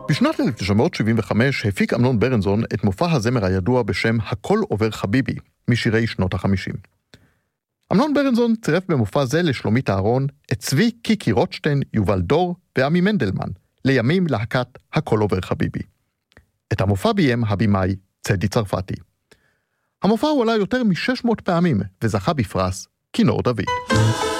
בשנת 1975 הפיק אמנון ברנזון את מופע הזמר הידוע בשם "הכל עובר חביבי", משירי שנות ה-50. אמנון ברנזון צירף במופע זה לשלומית אהרון את צבי קיקי רוטשטיין, יובל דור ועמי מנדלמן, לימים להקת "הכל עובר חביבי". את המופע ביים הבימאי צדי צרפתי. המופע הועלה יותר מ-600 פעמים וזכה בפרס כינור דוד.